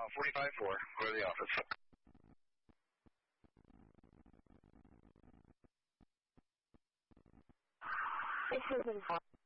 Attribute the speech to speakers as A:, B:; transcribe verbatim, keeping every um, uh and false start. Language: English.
A: forty-five four, go to the office.
B: This is